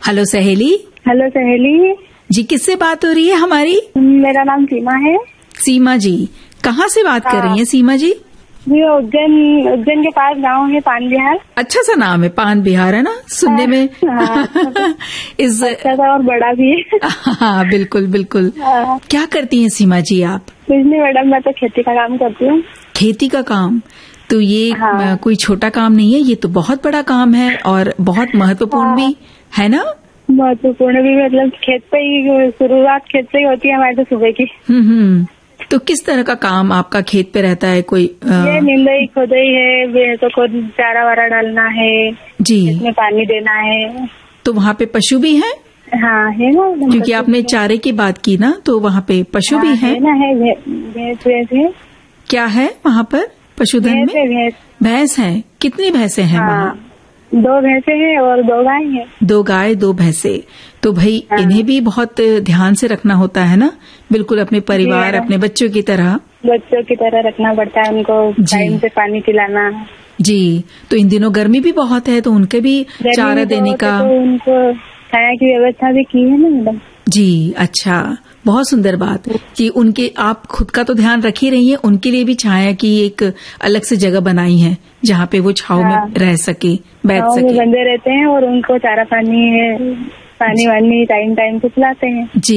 Hello सहेली। Hello सहेली जी, किससे बात हो रही है हमारी? मेरा नाम सीमा है। सीमा जी, कहाँ से बात कर रही हैं सीमा जी? जी, उज्जैन के पास गांव है पान बिहार। अच्छा सा नाम है, पान बिहार, है ना सुनने में? अच्छा सा और बड़ा भी है। हाँ, बिल्कुल बिल्कुल। क्या करती हैं सीमा जी आप? कुछ नहीं मैडम, मैं तो खेती का काम करती हूँ। खेती का काम? तो ये कोई छोटा काम नहीं है, ये तो बहुत बड़ा काम है और बहुत महत्वपूर्ण भी है ना? महत्वपूर्ण भी, मतलब खेत पे ही शुरुआत खेत से ही होती है हमारे तो सुबह की। तो किस तरह का काम आपका खेत पे रहता है? कोई ये निंदाई खोदाई है, तो को चारा वारा डालना है जी, इसमें पानी देना है। तो वहाँ पे पशु भी हैं? हाँ है ना, क्योंकि आपने चारे की बात की ना, तो वहाँ पे पशु भी हैं? है ना, है भैंस है। क्या है वहाँ पर पशुधन में? भैंस है। कितनी भैंसे हैं वहाँ? 2 भैंसे हैं और 2 गाय हैं। 2 गाय 2 भैंसे। तो भाई इन्हें भी बहुत ध्यान से रखना होता है ना, बिल्कुल अपने परिवार अपने बच्चों की तरह रखना पड़ता है उनको, टाइम से पानी पिलाना। जी, तो इन दिनों गर्मी भी बहुत है, तो उनके भी चारा देने का, तो उनको छाया की व्यवस्था भी की है ना मैडम। जी, अच्छा, बहुत सुंदर बात कि उनके आप खुद का तो ध्यान रख ही रही हैं, उनके लिए भी छाया की एक अलग से जगह बनाई है जहाँ पे वो छाव में रह सके, बैठ सके। बंधे रहते हैं और उनको चारा पानी वानी टाइम से पिलाते हैं। जी।